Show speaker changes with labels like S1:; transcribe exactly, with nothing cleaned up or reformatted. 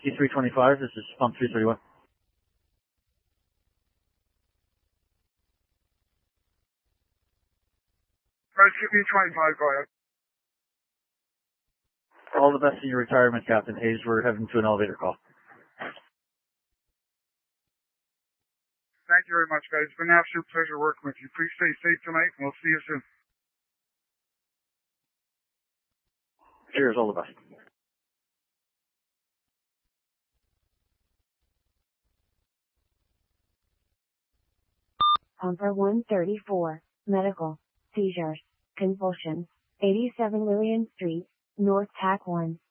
S1: three twenty-five, this is pump three thirty-one.
S2: Rescue twenty-five, go ahead.
S1: All the best in your retirement, Captain Hayes. We're heading to an elevator call.
S2: Thank you very much, guys. It's been an absolute pleasure working with you. Please stay safe tonight, and we'll see you soon.
S1: Cheers, all the best.
S3: Pumper one thirty-four, medical, seizures, convulsions, eighty-seven Lillian Street, North Tack one.